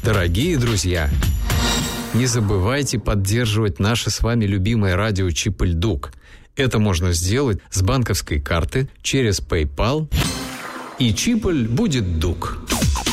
Дорогие друзья, не забывайте поддерживать наше с вами любимое радио «Чип-Ль-Дук». Это можно сделать с банковской карты через PayPal, и Чиполь будет дук.